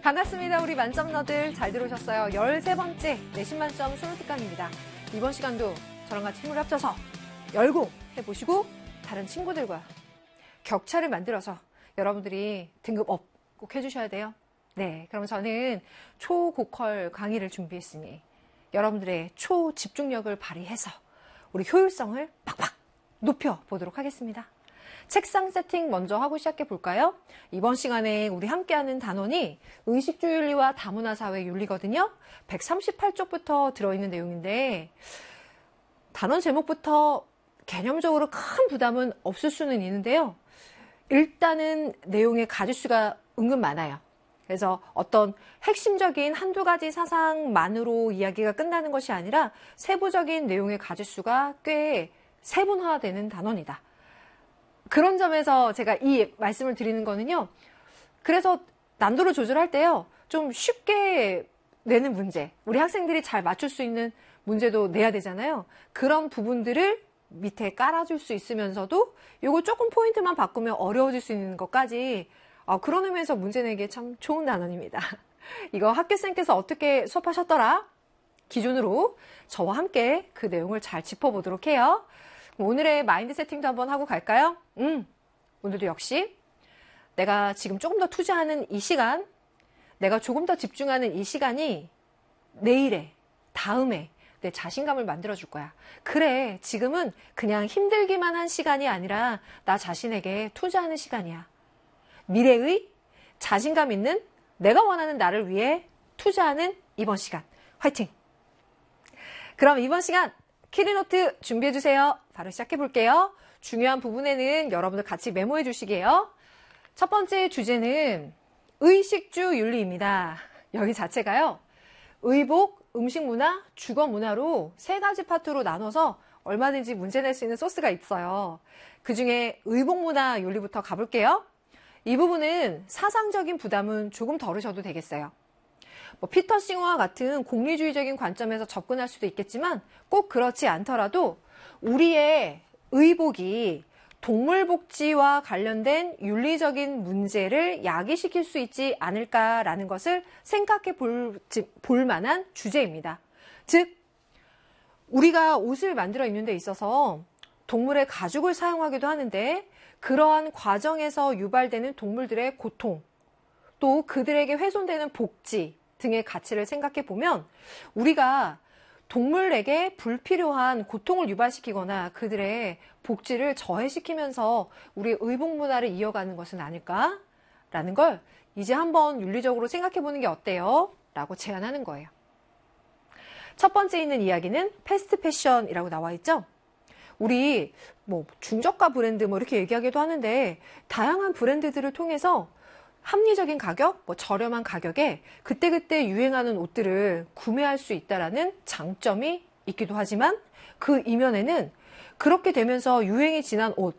반갑습니다. 우리 만점너들 잘 들어오셨어요. 13번째 내신만점 수능특강입니다. 이번 시간도 저랑 같이 힘을 합쳐서 열공 해보시고 다른 친구들과 격차를 만들어서 여러분들이 등급 업 꼭 해주셔야 돼요. 네, 그럼 저는 초고퀄 강의를 준비했으니 여러분들의 초집중력을 발휘해서 우리 효율성을 팍팍 높여보도록 하겠습니다. 책상 세팅 먼저 하고 시작해 볼까요? 이번 시간에 우리 함께하는 단원이 의식주윤리와 다문화사회윤리거든요. 138쪽부터 들어있는 내용인데 단원 제목부터 개념적으로 큰 부담은 없을 수는 있는데요. 일단은 내용의 가지수가 은근 많아요. 그래서 어떤 핵심적인 한두 가지 사상만으로 이야기가 끝나는 것이 아니라 세부적인 내용의 가지수가 꽤 세분화되는 단원이다. 그런 점에서 제가 이 말씀을 드리는 거는요. 그래서 난도를 조절할 때요. 좀 쉽게 내는 문제, 우리 학생들이 잘 맞출 수 있는 문제도 내야 되잖아요. 그런 부분들을 밑에 깔아줄 수 있으면서도 요거 조금 포인트만 바꾸면 어려워질 수 있는 것까지 그런 의미에서 문제 내기에 참 좋은 단원입니다. 이거 학교생께서 어떻게 수업하셨더라? 기준으로 저와 함께 그 내용을 잘 짚어보도록 해요. 오늘의 마인드 세팅도 한번 하고 갈까요? 오늘도 역시 내가 지금 조금 더 투자하는 이 시간, 내가 조금 더 집중하는 이 시간이 내일에, 다음에 내 자신감을 만들어줄 거야. 그래, 지금은 그냥 힘들기만 한 시간이 아니라 나 자신에게 투자하는 시간이야. 미래의 자신감 있는 내가 원하는 나를 위해 투자하는 이번 시간. 화이팅! 그럼 이번 시간 키리노트 준비해주세요. 바로 시작해볼게요. 중요한 부분에는 여러분들 같이 메모해 주시게요. 첫 번째 주제는 의식주윤리입니다. 여기 자체가요. 의복, 음식문화, 주거문화로 세 가지 파트로 나눠서 얼마든지 문제 낼 수 있는 소스가 있어요. 그중에 의복문화 윤리부터 가볼게요. 이 부분은 사상적인 부담은 조금 덜으셔도 되겠어요. 피터 싱어와 같은 공리주의적인 관점에서 접근할 수도 있겠지만 꼭 그렇지 않더라도 우리의 의복이 동물복지와 관련된 윤리적인 문제를 야기시킬 수 있지 않을까라는 것을 생각해 볼 만한 주제입니다. 즉, 우리가 옷을 만들어 입는 데 있어서 동물의 가죽을 사용하기도 하는데 그러한 과정에서 유발되는 동물들의 고통, 또 그들에게 훼손되는 복지 등의 가치를 생각해 보면 우리가 동물에게 불필요한 고통을 유발시키거나 그들의 복지를 저해시키면서 우리의 의복 문화를 이어가는 것은 아닐까라는 걸 이제 한번 윤리적으로 생각해 보는 게 어때요? 라고 제안하는 거예요. 첫 번째 있는 이야기는 패스트 패션이라고 나와 있죠? 우리 중저가 브랜드 이렇게 얘기하기도 하는데 다양한 브랜드들을 통해서 합리적인 가격, 저렴한 가격에 그때그때 유행하는 옷들을 구매할 수 있다라는 장점이 있기도 하지만 그 이면에는 그렇게 되면서 유행이 지난 옷,